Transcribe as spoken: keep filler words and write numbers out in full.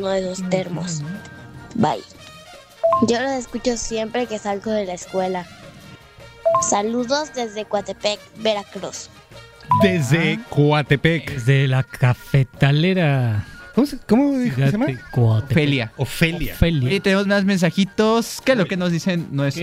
uno de esos termos. Bye. Yo los escucho siempre que salgo de la escuela. Saludos desde Coatepec, Veracruz. Desde Coatepec. Desde la cafetalera. ¿Cómo, se, cómo dijo que se llama? Coatepec. Ofelia. Ofelia. Ofelia. Y tenemos más mensajitos. ¿Qué es lo que nos dicen nuestros